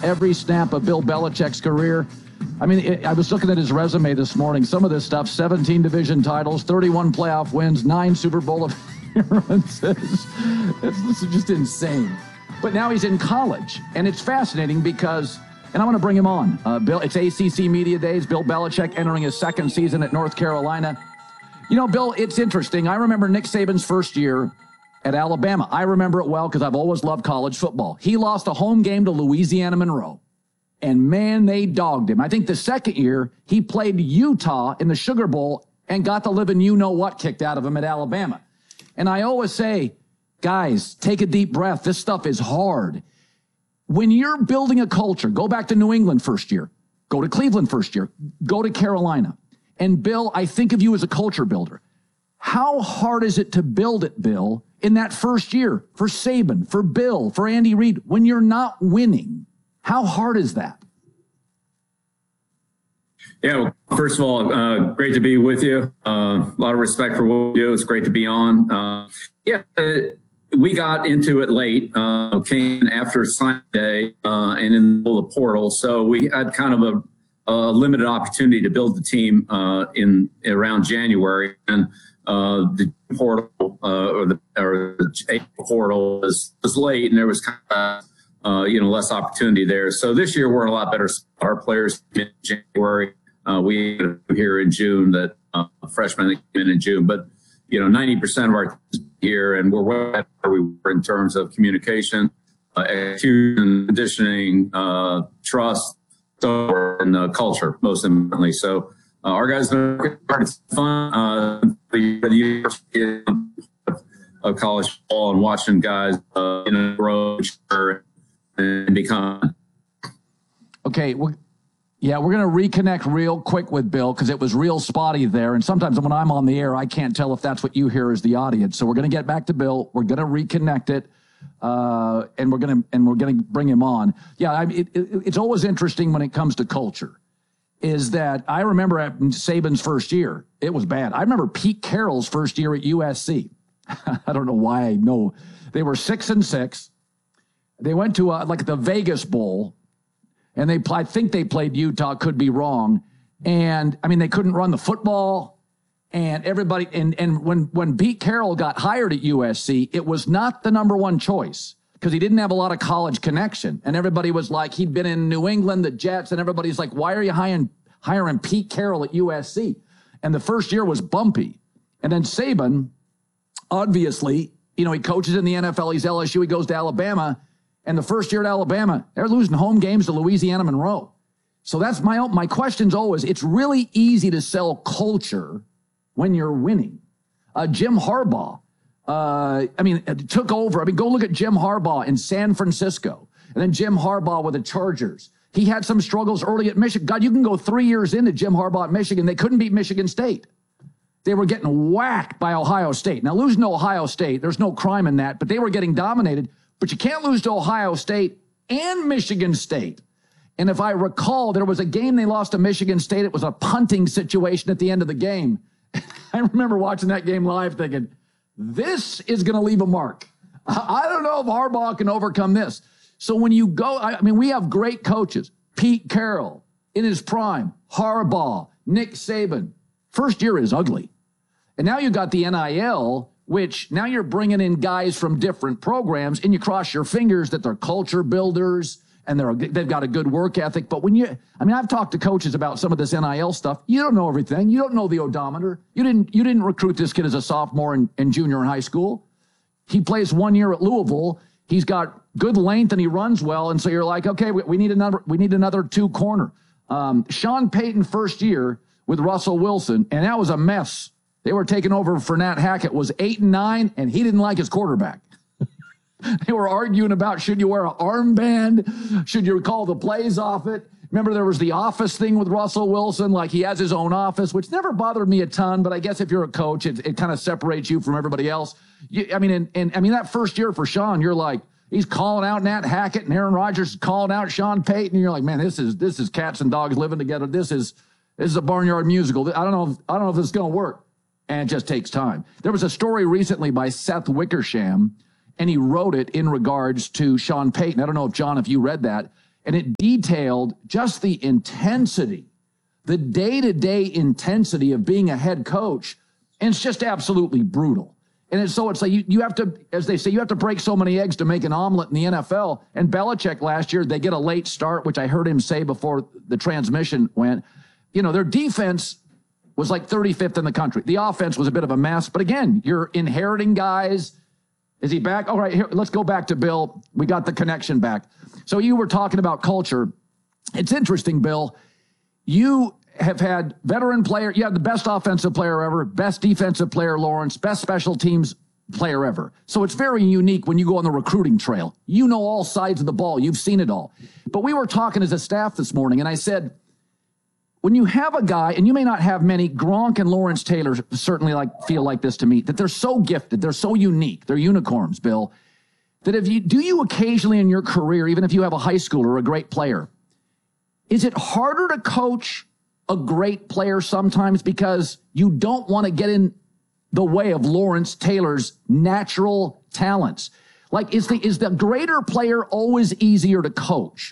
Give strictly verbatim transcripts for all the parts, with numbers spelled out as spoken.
every snap of Bill Belichick's career. I mean, it, I was looking at his resume this morning. Some of this stuff, seventeen division titles, thirty-one playoff wins, nine Super Bowl appearances. It's, this is just insane. But now he's in college, and it's fascinating because, and I'm going to bring him on. Uh, Bill, it's A C C Media Days. Bill Belichick entering his second season at North Carolina. You know, Bill, it's interesting. I remember Nick Saban's first year at Alabama. I remember it well because I've always loved college football. He lost a home game to Louisiana Monroe. And, man, they dogged him. I think the second year, he played Utah in the Sugar Bowl and got the living you-know-what kicked out of him at Alabama. And I always say, guys, take a deep breath. This stuff is hard. When you're building a culture, go back to New England first year. Go to Cleveland first year. Go to Carolina. And, Bill, I think of you as a culture builder. How hard is it to build it, Bill, in that first year for Saban, for Bill, for Andy Reid, when you're not winning? How hard is that? Yeah, well, first of all, uh, great to be with you. Uh, a lot of respect for what you do. It's great to be on. Uh, yeah, uh, we got into it late, uh, came after signing day uh, and in the middle of the portal. So we had kind of a, a limited opportunity to build the team uh, in around January. And uh, the portal uh, or the, or the April portal was, was late, and there was kind of Uh, you know, less opportunity there. So this year we're in a lot better spot. Our players came in January. Uh, we here in June that uh, freshmen that came in in June. But, you know, ninety percent of our teams here, and we're where we were in terms of communication, uh, execution, conditioning, uh, trust, so, and uh, culture, most importantly. So uh, our guys are working hard. It's fun. Uh, the, the university of college football and watching guys uh, in a row and become. Okay, well, yeah, we're going to reconnect real quick with Bill because it was real spotty there. And sometimes when I'm on the air, I can't tell if that's what you hear as the audience. So we're going to get back to Bill. We're going to reconnect it, uh, and we're going to and we're going to bring him on. Yeah, I, it, it, it's always interesting when it comes to culture. Is that I remember at Saban's first year, it was bad. I remember Pete Carroll's first year at U S C. I don't know why I know. They were six and six. They went to a, like the Vegas Bowl, and they I think they played Utah, could be wrong. And, I mean, they couldn't run the football, and everybody – and and when, when Pete Carroll got hired at U S C, it was not the number one choice because he didn't have a lot of college connection. And everybody was like – he'd been in New England, the Jets, and everybody's like, why are you hiring, hiring Pete Carroll at U S C? And the first year was bumpy. And then Saban, obviously, you know, he coaches in the N F L. He's L S U. He goes to Alabama. And the first year at Alabama, they're losing home games to Louisiana Monroe. So that's my my question's always, it's really easy to sell culture when you're winning. Uh, Jim Harbaugh, uh, I mean, took over. I mean, go look at Jim Harbaugh in San Francisco. And then Jim Harbaugh with the Chargers. He had some struggles early at Michigan. God, you can go three years into Jim Harbaugh at Michigan. They couldn't beat Michigan State. They were getting whacked by Ohio State. Now, losing to Ohio State, there's no crime in that, but they were getting dominated. But you can't lose to Ohio State and Michigan State. And if I recall, there was a game they lost to Michigan State. It was a punting situation at the end of the game. I remember watching that game live thinking, this is going to leave a mark. I don't know if Harbaugh can overcome this. So when you go, I mean, we have great coaches. Pete Carroll in his prime, Harbaugh, Nick Saban. First year is ugly. And now you got the N I L, which now you're bringing in guys from different programs, and you cross your fingers that they're culture builders and they're they've got a good work ethic. But when you, I mean, I've talked to coaches about some of this N I L stuff. You don't know everything. You don't know the odometer. You didn't you didn't recruit this kid as a sophomore and, and junior in high school. He plays one year at Louisville. He's got good length and he runs well. And so you're like, okay, we, we need another we need another two corner. Um, Sean Payton first year with Russell Wilson, and that was a mess. They were taking over for Nat Hackett, was eight and nine, and he didn't like his quarterback. They were arguing about, should you wear an armband? Should you call the plays off it? Remember, there was the office thing with Russell Wilson, like he has his own office, which never bothered me a ton, but I guess if you're a coach, it, it kind of separates you from everybody else. You, I mean, and, and I mean, that first year for Sean, you're like, he's calling out Nat Hackett, and Aaron Rodgers is calling out Sean Payton, and you're like, man, this is this is cats and dogs living together. This is this is a barnyard musical. I don't know if, I don't know if this is going to work. And it just takes time. There was a story recently by Seth Wickersham, and he wrote it in regards to Sean Payton. I don't know if, John, if you read that. and it detailed just the intensity, the day-to-day intensity of being a head coach. And it's just absolutely brutal. And it's, so it's like you, you have to, as they say, you have to break so many eggs to make an omelet in the N F L. And Belichick last year, they get a late start, which I heard him say before the transmission went. You know, their defense was like thirty-fifth in the country. The offense was a bit of a mess. But again, you're inheriting guys. Is he back? All right, here, let's go back to Bill. We got the connection back. So you were talking about culture. It's interesting, Bill. You have had veteran player. You have the best offensive player ever, best defensive player, Lawrence, best special teams player ever. So it's very unique when you go on the recruiting trail. You know all sides of the ball. You've seen it all. But we were talking as a staff this morning, and I said, when you have a guy, and you may not have many, Gronk and Lawrence Taylor certainly like feel like this to me, that they're so gifted, they're so unique, they're unicorns, Bill, that if you do you occasionally in your career, even if you have a high schooler or a great player, is it harder to coach a great player sometimes because you don't want to get in the way of Lawrence Taylor's natural talents? Like, is the is the greater player always easier to coach?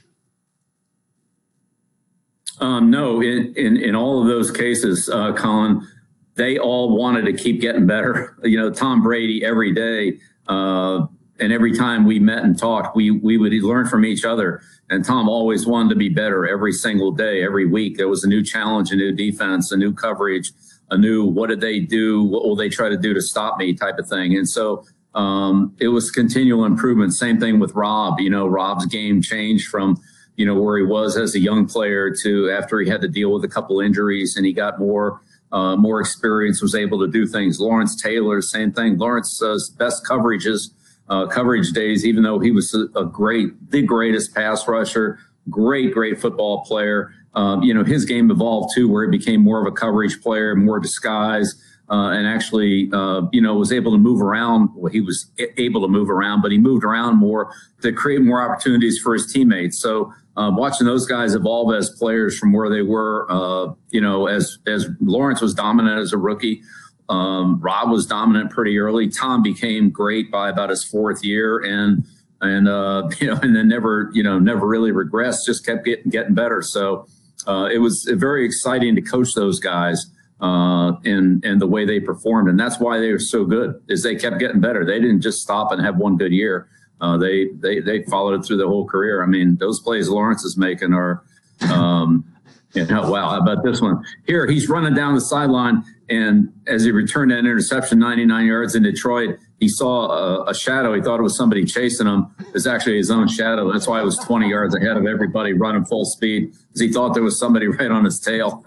Um, no, in, in, in all of those cases, uh, Colin, they all wanted to keep getting better. You know, Tom Brady every day, uh, and every time we met and talked, we we would learn from each other. And Tom always wanted to be better every single day, every week. There was a new challenge, a new defense, a new coverage, a new what did they do, what will they try to do to stop me type of thing. And so um, it was continual improvement. Same thing with Rob. You know, Rob's game changed from you know, where he was as a young player to after he had to deal with a couple injuries and he got more, uh, more experience, was able to do things. Lawrence Taylor, same thing. Lawrence's best coverages, uh, coverage days, even though he was a, a great, the greatest pass rusher, great, great football player. Um, you know, his game evolved too, where he became more of a coverage player, more disguise, uh, and actually, uh, you know, was able to move around. Well, he was able to move around, but he moved around more to create more opportunities for his teammates. So, Uh, watching those guys evolve as players from where they were, uh, you know, as as Lawrence was dominant as a rookie, um, Rob was dominant pretty early. Tom became great by about his fourth year, and and uh, you know, and then never, you know, never really regressed. Just kept getting getting better. So uh, it was very exciting to coach those guys uh, and and the way they performed, and that's why they were so good. Is they kept getting better. They didn't just stop and have one good year. Uh, they, they, they followed it through the whole career. I mean, those plays Lawrence is making are, um, you know, wow, how about this one? Here, he's running down the sideline, and as he returned that interception ninety-nine yards in Detroit, he saw a, a shadow. He thought it was somebody chasing him. It's actually his own shadow. That's why it was twenty yards ahead of everybody running full speed, because he thought there was somebody right on his tail.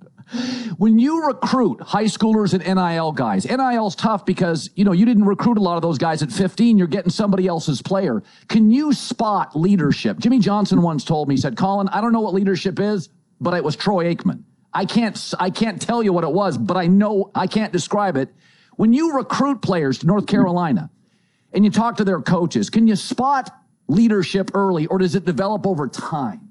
When you recruit high schoolers and N I L guys, N I L's tough because, you know, you didn't recruit a lot of those guys at fifteen. You're getting somebody else's player. Can you spot leadership? Jimmy Johnson once told me, he said, Colin, I don't know what leadership is, but it was Troy Aikman. I can't, I can't tell you what it was, but I know I can't describe it. When you recruit players to North Carolina and you talk to their coaches, can you spot leadership early, or does it develop over time?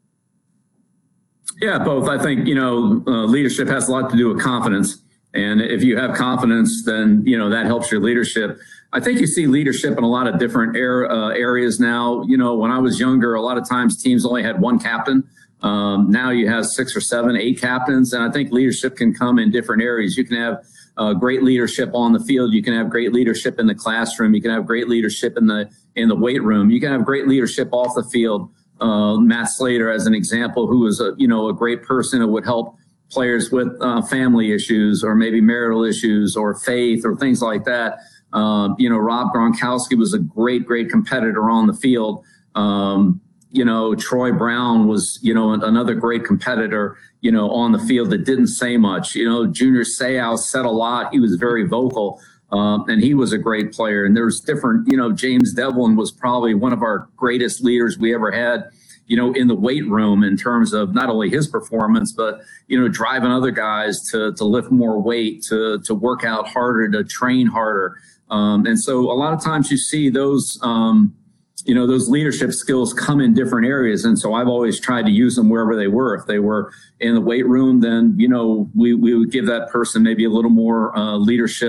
Yeah, both. I think, you know, uh, leadership has a lot to do with confidence. And if you have confidence, then, you know, that helps your leadership. I think you see leadership in a lot of different air, uh, areas now. You know, when I was younger, a lot of times teams only had one captain. Um, now you have six or seven, eight captains. And I think leadership can come in different areas. You can have uh, great leadership on the field. You can have great leadership in the classroom. You can have great leadership in the in the weight room. You can have great leadership off the field. Uh, Matt Slater, as an example, who was a, you know, a great person who would help players with uh, family issues or maybe marital issues or faith or things like that. Uh, you know, Rob Gronkowski was a great, great competitor on the field. Um, you know, Troy Brown was, you know, another great competitor, you know, on the field that didn't say much. You know, Junior Seau said a lot. He was very vocal. Um, and he was a great player. And there's different, you know, James Devlin was probably one of our greatest leaders we ever had, you know, in the weight room in terms of not only his performance, but, you know, driving other guys to to lift more weight, to to work out harder, to train harder. Um, and so a lot of times you see those, um, you know, those leadership skills come in different areas. And so I've always tried to use them wherever they were. If they were in the weight room, then, you know, we, we would give that person maybe a little more uh, leadership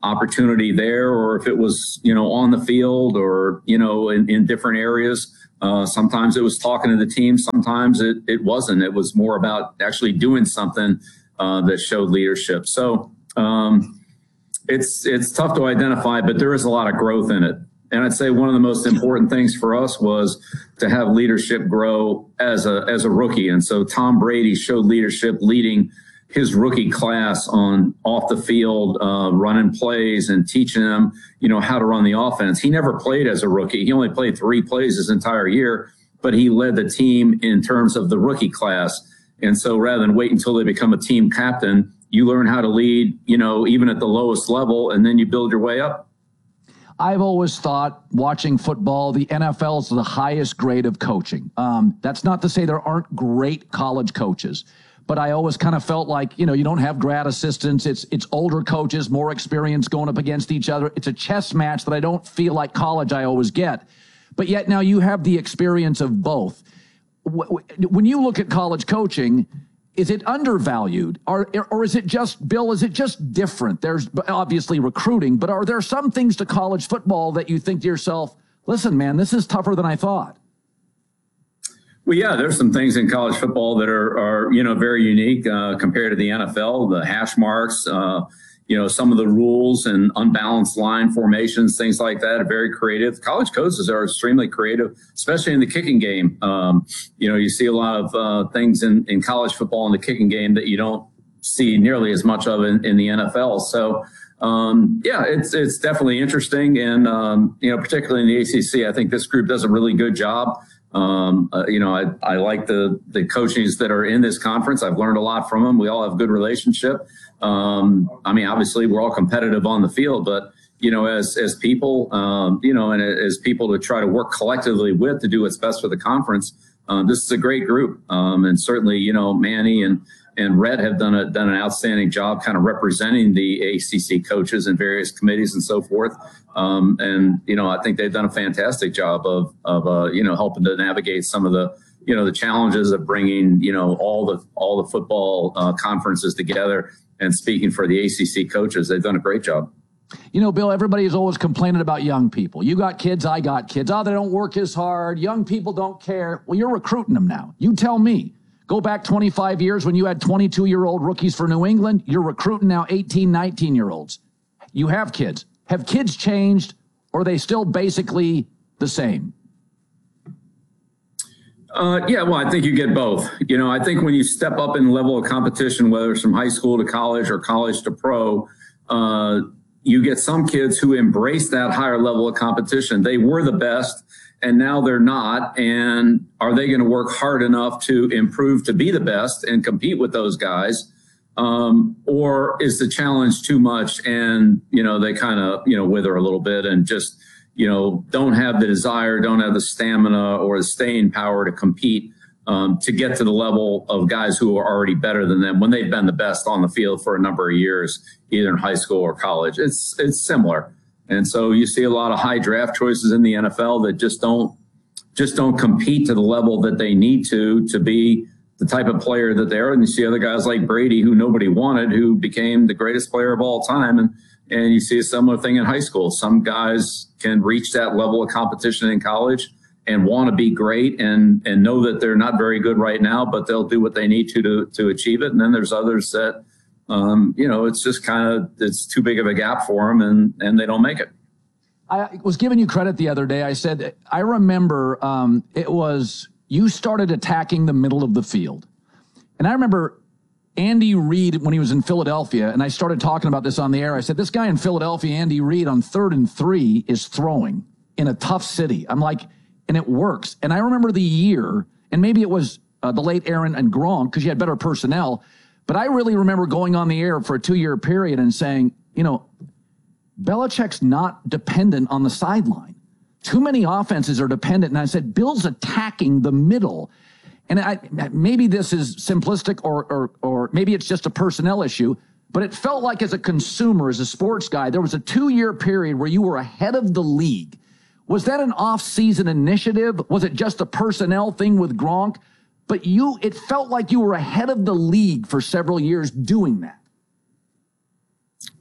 opportunity there, or if it was, you know, on the field or, you know, in, in different areas. Uh, sometimes it was talking to the team. Sometimes it, it wasn't. It was more about actually doing something uh, that showed leadership. So um, it's it's tough to identify, but there is a lot of growth in it. And I'd say one of the most important things for us was to have leadership grow as a as a rookie. And so Tom Brady showed leadership leading his rookie class on off the field, uh, running plays and teaching them, you know, how to run the offense. He never played as a rookie. He only played three plays his entire year, but he led the team in terms of the rookie class. And so rather than wait until they become a team captain, you learn how to lead, you know, even at the lowest level, and then you build your way up. I've always thought, watching football, the N F L is the highest grade of coaching. Um, that's not to say there aren't great college coaches, but I always kind of felt like, you know, you don't have grad assistants. It's it's older coaches, more experience going up against each other. It's a chess match that I don't feel like college I always get. But yet now you have the experience of both. When you look at college coaching, is it undervalued, or, or is it just, Bill, is it just different? There's obviously recruiting, but are there some things to college football that you think to yourself, listen, man, this is tougher than I thought? Well, yeah, there's some things in college football that are, are you know, very unique uh, compared to the N F L, the hash marks, uh, you know, some of the rules and unbalanced line formations, things like that are very creative. College coaches are extremely creative, especially in the kicking game. Um, you know, you see a lot of uh, things in, in college football in the kicking game that you don't see nearly as much of in, in the N F L. So, um, yeah, it's it's definitely interesting. And, um, you know, particularly in the A C C, I think this group does a really good job. Um, uh, you know, I, I like the, the coaches that are in this conference. I've learned a lot from them. We all have good relationship. Um, I mean, obviously we're all competitive on the field, but, you know, as, as people, um, you know, and as people to try to work collectively with to do what's best for the conference, um, this is a great group. Um, and certainly, you know, Manny and, and Red have done a, done an outstanding job kind of representing the A C C coaches and various committees and so forth. Um, and, you know, I think they've done a fantastic job of, of, uh, you know, helping to navigate some of the, you know, the challenges of bringing, you know, all the, all the football uh, conferences together. And speaking for the A C C coaches, they've done a great job. You know, Bill, everybody is always complaining about young people. You got kids, I got kids. Oh, they don't work as hard. Young people don't care. Well, you're recruiting them now. You tell me. Go back twenty-five years when you had twenty-two-year-old rookies for New England. You're recruiting now eighteen, nineteen-year-olds. You have kids. Have kids changed, or are they still basically the same? Uh, yeah, well, I think you get both. You know, I think when you step up in level of competition, whether it's from high school to college or college to pro, uh, you get some kids who embrace that higher level of competition. They were the best, and now they're not. And are they going to work hard enough to improve to be the best and compete with those guys? Um, or is the challenge too much and, you know, they kind of, you know, wither a little bit and just, you know, don't have the desire, don't have the stamina or the staying power to compete um, to get to the level of guys who are already better than them when they've been the best on the field for a number of years, either in high school or college. It's, it's similar. And so you see a lot of high draft choices in the N F L that just don't, just don't compete to the level that they need to, to be the type of player that they are. And you see other guys like Brady, who nobody wanted, who became the greatest player of all time. And, and you see a similar thing in high school. Some guys can reach that level of competition in college and want to be great and, and know that they're not very good right now, but they'll do what they need to, to, to achieve it. And then there's others that, um, you know, it's just kind of, it's too big of a gap for them and, and they don't make it. I was giving you credit the other day. I said, I remember um, it was, you started attacking the middle of the field. And I remember Andy Reid when he was in Philadelphia, and I started talking about this on the air. I said, this guy in Philadelphia, Andy Reid, on third and three is throwing in a tough city. I'm like, and it works. And I remember the year, and maybe it was uh, the late Aaron and Gronk because you had better personnel, but I really remember going on the air for a two-year period and saying, you know, Belichick's not dependent on the sideline. Too many offenses are dependent. And I said, Bill's attacking the middle. And I, maybe this is simplistic or, or, or maybe it's just a personnel issue, but it felt like as a consumer, as a sports guy, there was a two-year period where you were ahead of the league. Was that an off-season initiative? Was it just a personnel thing with Gronk? But you, it felt like you were ahead of the league for several years doing that.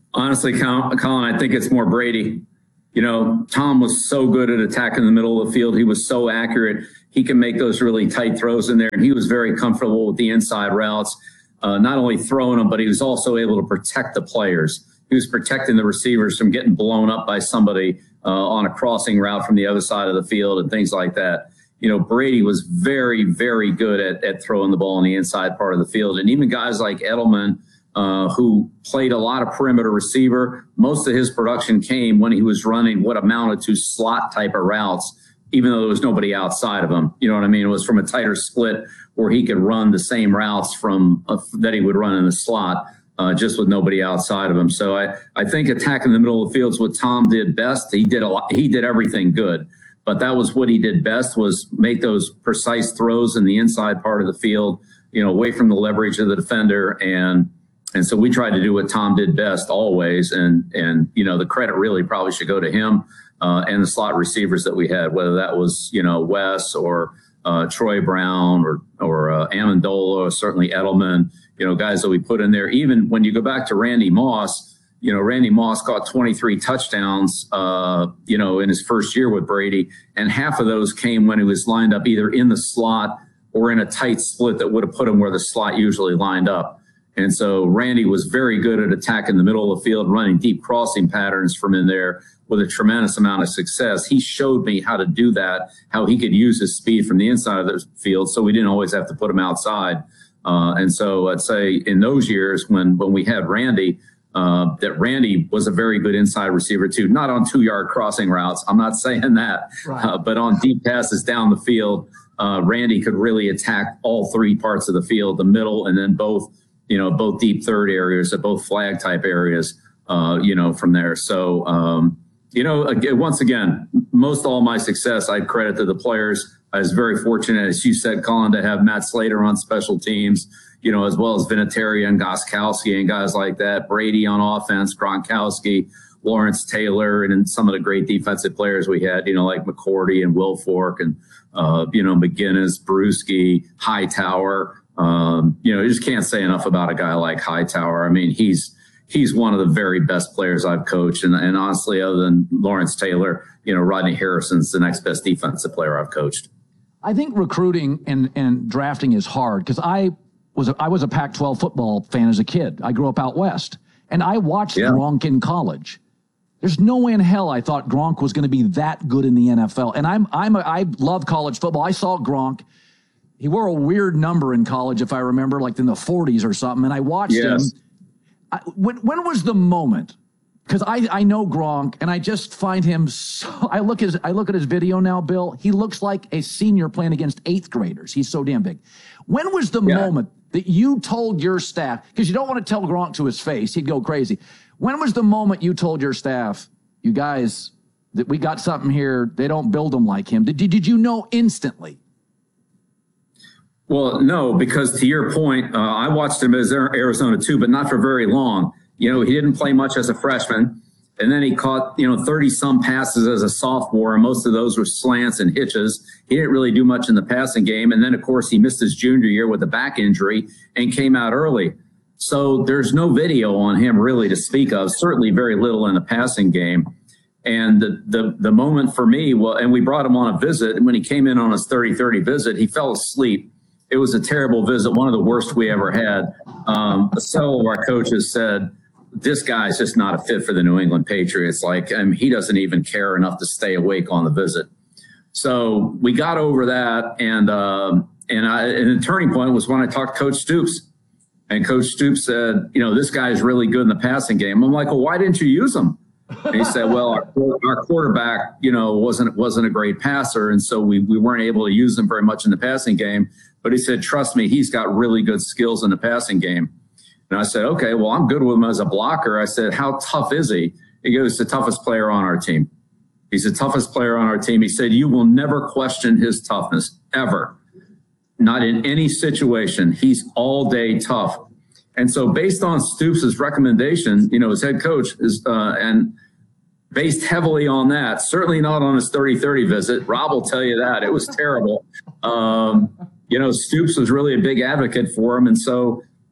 Honestly, Colin, I think it's more Brady. You know, Tom was so good at attacking the middle of the field. He was so accurate. He can make those really tight throws in there, and he was very comfortable with the inside routes, uh, not only throwing them, but he was also able to protect the players. He was protecting the receivers from getting blown up by somebody uh, on a crossing route from the other side of the field and things like that. You know, Brady was very, very good at, at throwing the ball on the inside part of the field. And even guys like Edelman, uh, who played a lot of perimeter receiver, most of his production came when he was running what amounted to slot type of routes, even though there was nobody outside of him. You know what I mean? It was from a tighter split where he could run the same routes from uh, that he would run in the slot, uh, just with nobody outside of him. So I, I think attacking the middle of the field is what Tom did best. He did a lot. He did everything good. But that was what he did best, was make those precise throws in the inside part of the field, you know, away from the leverage of the defender. And and so we tried to do what Tom did best always. And, and you know, the credit really probably should go to him uh, and the slot receivers that we had, whether that was, you know, Wes or uh, Troy Brown or, or uh, Amendola or certainly Edelman, you know, guys that we put in there. Even when you go back to Randy Moss, you know, Randy Moss caught twenty-three touchdowns, uh, you know, in his first year with Brady. And half of those came when he was lined up either in the slot or in a tight split that would have put him where the slot usually lined up. And so Randy was very good at attacking the middle of the field, running deep crossing patterns from in there with a tremendous amount of success. He showed me how to do that, how he could use his speed from the inside of the field so we didn't always have to put him outside. Uh, and so I'd say in those years when, when we had Randy, Uh, that Randy was a very good inside receiver too, not on two yard crossing routes. I'm not saying that, right. uh, but on deep passes down the field, uh, Randy could really attack all three parts of the field, the middle, and then both, you know, both deep third areas, both flag type areas, uh, you know, from there. So, um, you know, again, once again, most all my success, I credit to the players. I was very fortunate, as you said, Colin, to have Matt Slater on special teams, you know, as well as Vinatieri and Gostkowski and guys like that, Brady on offense, Gronkowski, Lawrence Taylor, and then some of the great defensive players we had, you know, like McCourty and Wilfork and, uh, you know, McGinnis, Bruschi, Hightower. Um, you know, you just can't say enough about a guy like Hightower. I mean, he's, he's one of the very best players I've coached. And, and honestly, other than Lawrence Taylor, you know, Rodney Harrison's the next best defensive player I've coached. I think recruiting and, and drafting is hard because I was a, I was a Pac twelve football fan as a kid. I grew up out west, and I watched yeah. Gronk in college. There's no way in hell I thought Gronk was going to be that good in the N F L. And I'm I'm a, I love college football. I saw Gronk. He wore a weird number in college, if I remember, like in the forties or something. And I watched yes. him. I, when when was the moment? Because I, I know Gronk, and I just find him so. I look his I look at his video now, Bill. He looks like a senior playing against eighth graders. He's so damn big. When was the yeah. moment that you told your staff? Because you don't want to tell Gronk to his face; he'd go crazy. When was the moment you told your staff, "You guys, that we got something here. They don't build them like him"? Did did you know instantly? Well, no, because to your point, uh, I watched him as Arizona too, but not for very long. You know, he didn't play much as a freshman, and then he caught, you know, thirty some passes as a sophomore, and most of those were slants and hitches. He didn't really do much in the passing game. And then, of course, he missed his junior year with a back injury and came out early. So there's no video on him really to speak of, certainly very little in the passing game. And the, the, the moment for me, well, and we brought him on a visit, and when he came in on his thirty thirty visit, he fell asleep. It was a terrible visit, one of the worst we ever had. Um, several of our coaches said, this guy's just not a fit for the New England Patriots. Like, I mean, he doesn't even care enough to stay awake on the visit. So we got over that. And, um, and, I, and the turning point was when I talked to Coach Stoops, and Coach Stoops said, you know, this guy is really good in the passing game. I'm like, well, why didn't you use him? And he said, well, our, our quarterback, you know, wasn't, wasn't a great passer. And so we, we weren't able to use him very much in the passing game. But he said, trust me, he's got really good skills in the passing game. And I said, okay, well, I'm good with him as a blocker. I said, how tough is he? He goes, the toughest player on our team. He's the toughest player on our team. He said, you will never question his toughness, ever. Not in any situation. He's all day tough. And so based on Stoops' recommendation, you know, his head coach is, uh, and based heavily on that, certainly not on his thirty thirty visit. Rob will tell you that. It was terrible. Um, you know, Stoops was really a big advocate for him. And so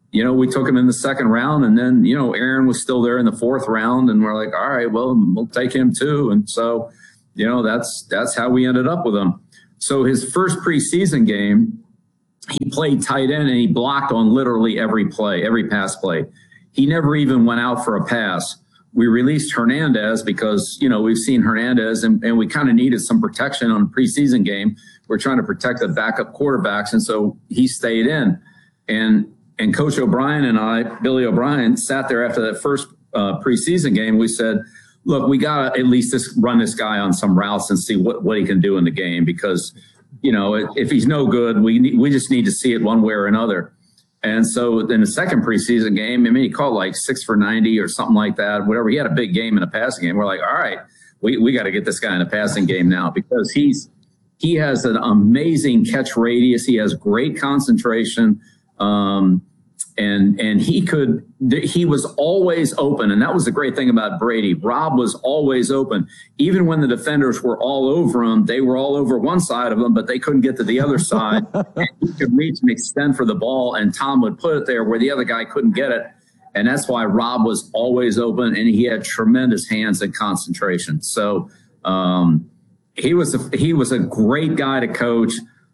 you know, we took him in the second round, and then, you know, Aaron was still there in the fourth round, and we're like, all right, well, we'll take him too. And so, you know, that's, that's how we ended up with him. So his first preseason game, he played tight end and he blocked on literally every play, every pass play. He never even went out for a pass. We released Hernandez because, you know, we've seen Hernandez and, and we kind of needed some protection on a preseason game. We're trying to protect the backup quarterbacks. And so he stayed in. And, and Coach O'Brien and I, Billy O'Brien, sat there after that first uh, preseason game. We said, look, we got to at least just run this guy on some routes and see what, what he can do in the game, because, you know, if he's no good, we need, we just need to see it one way or another. And so in the second preseason game, I mean, he caught like six for ninety or something like that, whatever. He had a big game in a passing game. We're like, all right, we, we got to get this guy in a passing game now, because he's, he has an amazing catch radius. He has great concentration. Um, and, and he could, he was always open. And that was the great thing about Brady. Rob was always open. Even when the defenders were all over him, they were all over one side of him, but they couldn't get to the other side. And he could reach and extend for the ball, and Tom would put it there where the other guy couldn't get it. And that's why Rob was always open, and he had tremendous hands and concentration. So um, he was a, he was a great guy to coach.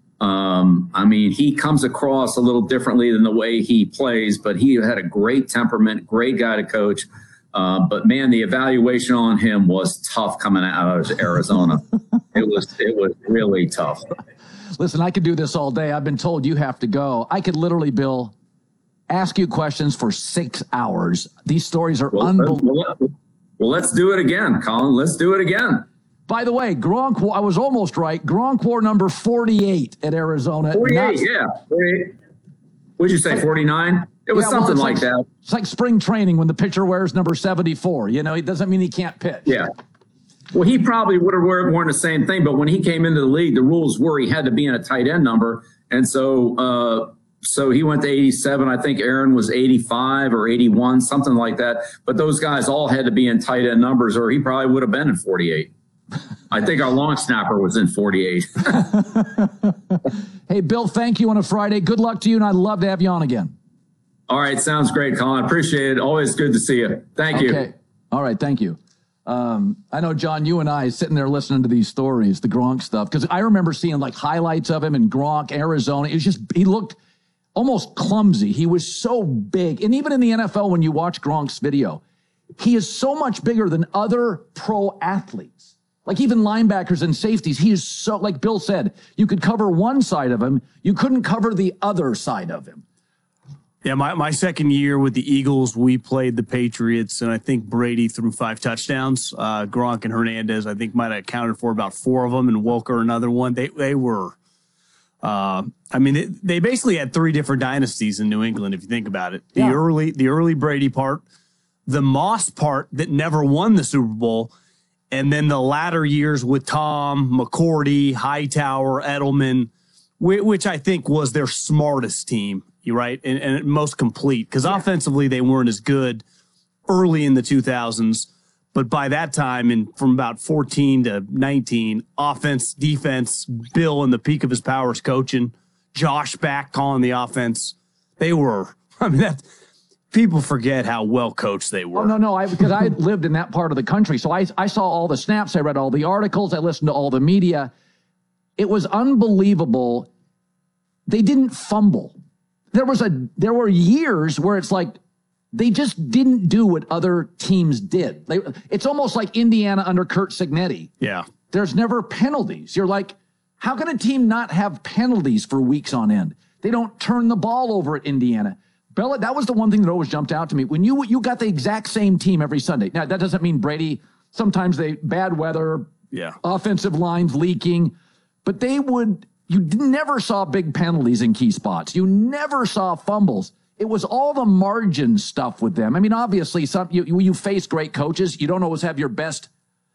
Um, I mean, he comes across a little differently than the way he plays, but he had a great temperament, great guy to coach. Uh, but man, the evaluation on him was tough coming out of Arizona. It was, it was really tough. Listen, I could do this all day. I've been told you have to go. I could literally, Bill, ask you questions for six hours. These stories are well, unbelievable. Well, well, let's do it again, Colin. Let's do it again. By the way, Gronk, I was almost right. Gronk wore number forty-eight at Arizona. forty-eight, Not, yeah. forty-eight. What'd you say, forty-nine? It was yeah, well, something like, like that. It's like spring training when the pitcher wears number seventy-four. You know, it doesn't mean he can't pitch. Yeah. Well, he probably would have worn the same thing, but when he came into the league, the rules were he had to be in a tight end number. And so uh, so he went to eighty-seven. I think Aaron was eighty-five or eighty-one, something like that. But those guys all had to be in tight end numbers, or he probably would have been in forty-eight. I think our long snapper was in forty-eight. Hey, Bill, thank you on a Friday. Good luck to you, and I'd love to have you on again. All right. Sounds great, Colin. Appreciate it. Always good to see you. Thank you. Okay. All right. Thank you. Um, I know, John, you and I sitting there listening to these stories, the Gronk stuff, because I remember seeing like highlights of him in Gronk, Arizona. It was just, he looked almost clumsy. He was so big. And even in the N F L, when you watch Gronk's video, he is so much bigger than other pro athletes. Like even linebackers and safeties, he is so, like Bill said, you could cover one side of him. You couldn't cover the other side of him. Yeah, my, my second year with the Eagles, we played the Patriots, and I think Brady threw five touchdowns. Uh, Gronk and Hernandez, I think, might have accounted for about four of them, and Welker another one. They they were, uh, I mean, they, they basically had three different dynasties in New England, if you think about it. The Yeah. early the early Brady part, the Moss part that never won the Super Bowl, and then the latter years with Tom, McCourty, Hightower, Edelman, which I think was their smartest team. You're right, and, and most complete, because yeah. offensively they weren't as good early in the two thousands, but by that time, and from about fourteen to nineteen, offense, defense, Bill in the peak of his powers coaching, Josh back calling the offense, they were. I mean, that people forget how well coached they were. Oh no, no, I because I lived in that part of the country, so I I saw all the snaps, I read all the articles, I listened to all the media. It was unbelievable. They didn't fumble. There was a there were years where it's like they just didn't do what other teams did. They, it's almost like Indiana under Curt Cignetti. Yeah. There's never penalties. You're like, how can a team not have penalties for weeks on end? They don't turn the ball over at Indiana. Bella, that was the one thing that always jumped out to me. When you you got the exact same team every Sunday. Now, that doesn't mean Brady, sometimes they bad weather, yeah, offensive lines leaking, but they would You never saw big penalties in key spots. You never saw fumbles. It was all the margin stuff with them. I mean, obviously, some you, you face great coaches. You don't always have your best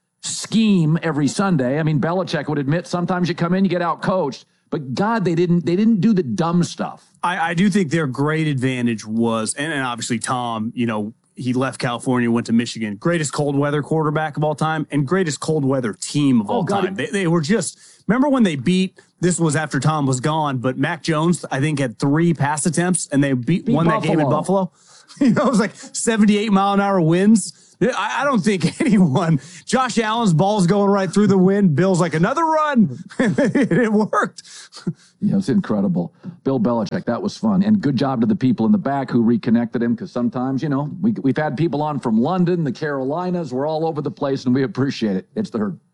scheme every Sunday. I mean, Belichick would admit sometimes you come in, you get out coached. But God, they didn't they didn't do the dumb stuff. I, I do think their great advantage was, and, and obviously Tom, you know, he left California, went to Michigan. Greatest cold weather quarterback of all time and greatest cold weather team of all God, time. They, they were just, remember when they beat this was after Tom was gone, but Mac Jones, I think, had three pass attempts, and they beat, Beat won that game in Buffalo. You know, it was like seventy-eight mile an hour winds. I, I don't think anyone, Josh Allen's ball's going right through the wind. Bill's like, another run. It worked. Yeah, it's incredible. Bill Belichick, that was fun. And good job to the people in the back who reconnected him, because sometimes, you know, we, we've had people on from London, the Carolinas. We're all over the place, and we appreciate it. It's the Herd.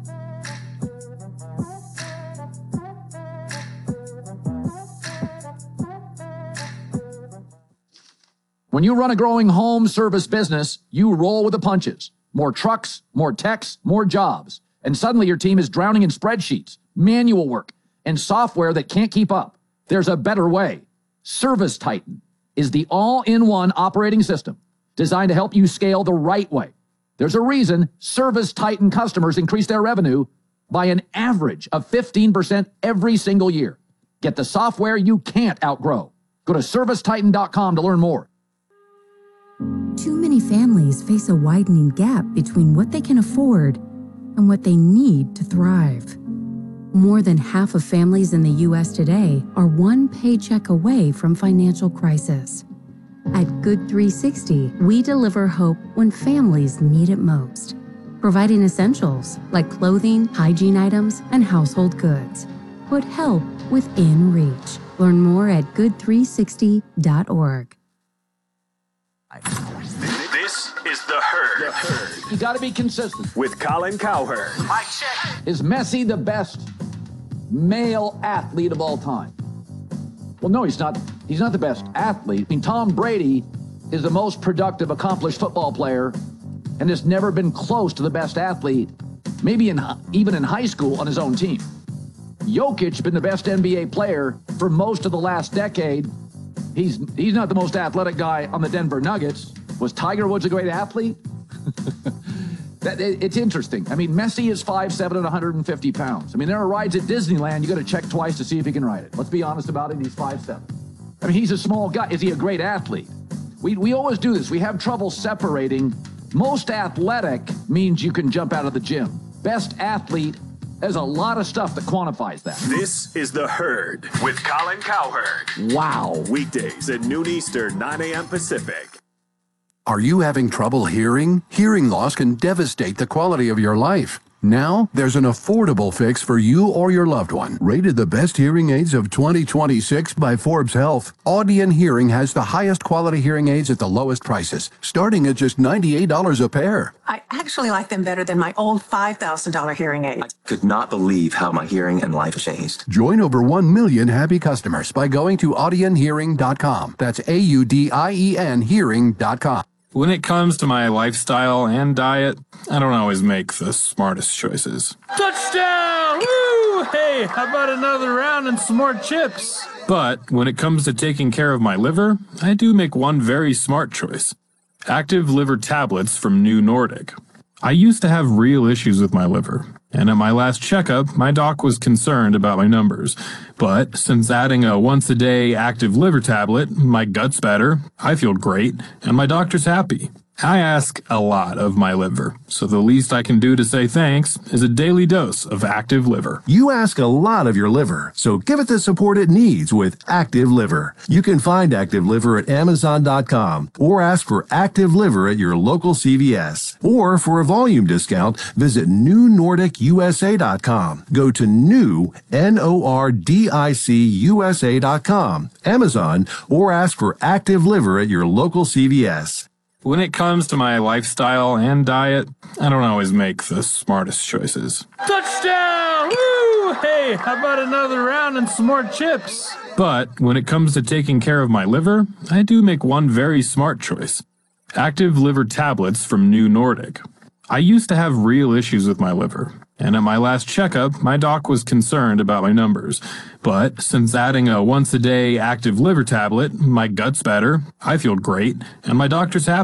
When you run a growing home service business, you roll with the punches. More trucks, more techs, more jobs. And suddenly your team is drowning in spreadsheets, manual work, and software that can't keep up. There's a better way. Service Titan is the all-in-one operating system designed to help you scale the right way. There's a reason Service Titan customers increase their revenue by an average of fifteen percent every single year. Get the software you can't outgrow. Go to service titan dot com to learn more. Too many families face a widening gap between what they can afford and what they need to thrive. More than half of families in the U S today are one paycheck away from financial crisis. At Good three sixty, we deliver hope when families need it most, providing essentials like clothing, hygiene items, and household goods. Put help within reach. Learn more at good three sixty dot org. This is The Herd. The Herd. You got to be consistent. With Colin Cowherd. Mic check. Is Messi the best male athlete of all time? Well, no, he's not. He's not the best athlete. I mean, Tom Brady is the most productive, accomplished football player and has never been close to the best athlete, maybe in even in high school on his own team. Jokic been the best N B A player for most of the last decade. He's he's not the most athletic guy on the Denver Nuggets. Was Tiger Woods a great athlete? that, it, it's interesting. I mean, Messi is five seven and one hundred fifty pounds. I mean, there are rides at Disneyland you got to check twice to see if he can ride it. Let's be honest about it. He's five seven. I mean, he's a small guy. Is he a great athlete? We we always do this. We have trouble separating. Most athletic means you can jump out of the gym. Best athlete, there's a lot of stuff that quantifies that. This is The Herd with Colin Cowherd. Wow. Weekdays at noon Eastern, nine a.m. Pacific. Are you having trouble hearing? Hearing loss can devastate the quality of your life. Now, there's an affordable fix for you or your loved one. Rated the best hearing aids of twenty twenty-six by Forbes Health, Audion Hearing has the highest quality hearing aids at the lowest prices, starting at just ninety-eight dollars a pair. I actually like them better than my old five thousand dollars hearing aid. I could not believe how my hearing and life changed. Join over one million happy customers by going to audion hearing dot com. That's A U D I E N hearing dot com. When it comes to my lifestyle and diet, I don't always make the smartest choices. Touchdown! Woo! Hey, how about another round and some more chips? But when it comes to taking care of my liver, I do make one very smart choice. Active liver tablets from New Nordic. I used to have real issues with my liver, and at my last checkup, my doc was concerned about my numbers. But since adding a once-a-day active liver tablet, my gut's better, I feel great, and my doctor's happy. I ask a lot of my liver, so the least I can do to say thanks is a daily dose of Active Liver. You ask a lot of your liver, so give it the support it needs with Active Liver. You can find Active Liver at amazon dot com or ask for Active Liver at your local C V S. Or for a volume discount, visit new nordic u s a dot com. Go to new, N O R D I C U S A dot com, Amazon, or ask for Active Liver at your local C V S. When it comes to my lifestyle and diet, I don't always make the smartest choices. Touchdown! Woo! Hey, how about another round and some more chips? But when it comes to taking care of my liver, I do make one very smart choice. Active liver tablets from New Nordic. I used to have real issues with my liver, and at my last checkup, my doc was concerned about my numbers. But since adding a once-a-day active liver tablet, my gut's better, I feel great, and my doctor's happy.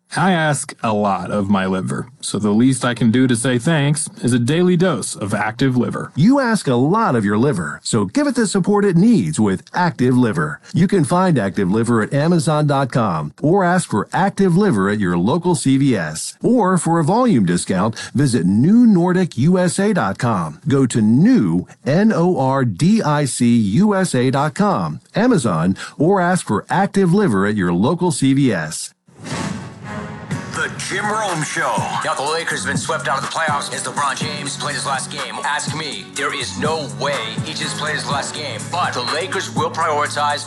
I ask a lot of my liver, so the least I can do to say thanks is a daily dose of Active Liver. You ask a lot of your liver, so give it the support it needs with Active Liver. You can find Active Liver at Amazon dot com or ask for Active Liver at your local C V S. Or for a volume discount, visit New Nordic U S A dot com. Go to new, N O R D I C U S A dot com, Amazon, or ask for Active Liver at your local C V S. The Jim Rome Show. Now the Lakers have been swept out of the playoffs as LeBron James played his last game. Ask me, there is no way he just played his last game. But the Lakers will prioritize